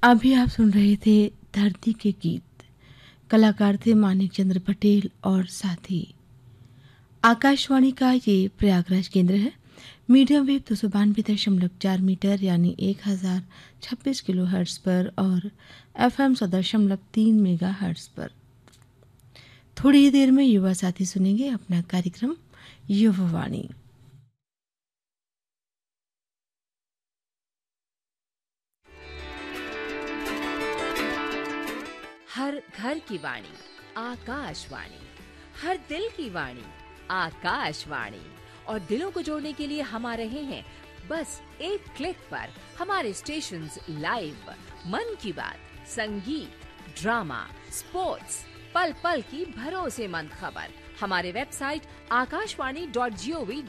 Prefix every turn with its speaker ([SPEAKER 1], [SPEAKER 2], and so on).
[SPEAKER 1] अभी आप सुन रहे थे धरती के गीत। कलाकार थे मानिक चंद्र पटेल और साथी। आकाशवाणी का ये प्रयागराज केंद्र है। मीडियम वेव 292.4 मीटर यानी 1026 किलो हर्ट्ज पर और FM 100.3 मेगा हर्ट्ज पर। थोड़ी ही देर में युवा साथी सुनेंगे अपना कार्यक्रम युवावाणी।
[SPEAKER 2] हर घर की वाणी आकाशवाणी, हर दिल की वाणी आकाशवाणी। और दिलों को जोड़ने के लिए हम आ रहे हैं बस एक क्लिक पर। हमारे स्टेशंस लाइव, मन की बात, संगीत, ड्रामा, स्पोर्ट्स, पल पल की भरोसेमंद खबर। हमारे वेबसाइट akashwani.gov.in